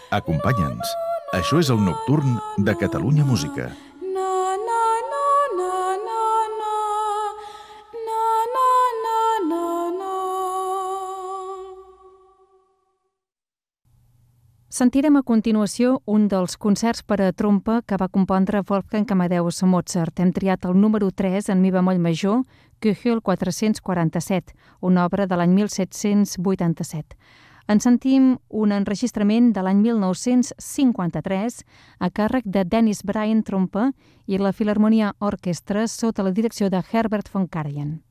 Acompanya'ns. Això és el Nocturn de Catalunya Música. Sentirem a continuació un dels concerts per a trompa que va compondre Wolfgang Amadeus Mozart. Hem triat el número 3 en mi bemoll major, Köchel 447, una obra de l'any 1787. En sentim un enregistrament de l'any 1953 a càrrec de Dennis Bryan, trompa, i la Filharmonia Orchestra sota la direcció de Herbert von Karajan.